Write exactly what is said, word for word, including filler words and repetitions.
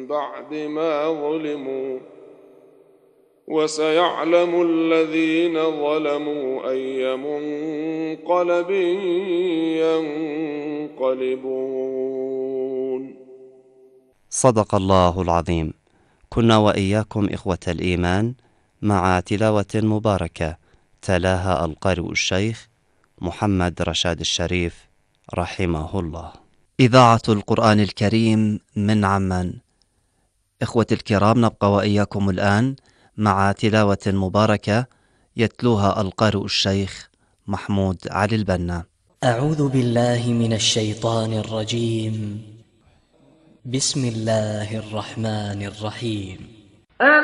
بعد ما ظلموا وسيعلم الذين ظلموا أي منقلب ينقلبون. صدق الله العظيم. كنا وإياكم إخوة الإيمان مع تلاوة مباركة تلاها القارئ الشيخ محمد رشاد الشريف رحمه الله. إذاعة القرآن الكريم من عمان. إخوة الكرام، نبقى وإياكم الآن مع تلاوة مباركة يتلوها القارئ الشيخ محمود علي البنا. أعوذ بالله من الشيطان الرجيم. بسم الله الرحمن الرحيم.